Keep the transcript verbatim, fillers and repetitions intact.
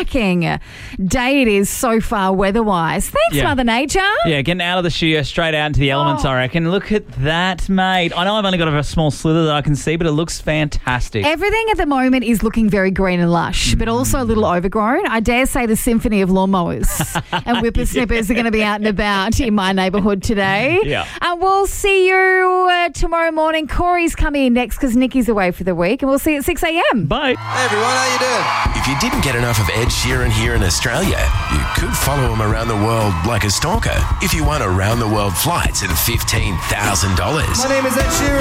cracking day it is so far weather-wise. Thanks, Yeah. Mother Nature. Yeah, getting out of the studio straight out into the elements, Oh. I reckon. Look at that, mate. I know I've only got a small slither that I can see, but it looks fantastic. Everything at the moment is looking very green and lush, but also a little overgrown. I dare say the symphony of lawnmowers and whippersnippers are going to be out and about in my neighbourhood today. Yeah. And we'll see you uh, tomorrow morning. Corey's coming in next because Nikki's away for the week, and we'll see you at six a.m. Bye. Hey everyone, how you doing? If you didn't get enough of Ed Sheeran here in Australia, you could follow him around the world like a stalker if you won around the world flights at fifteen thousand dollars. My name is Ed Sheeran.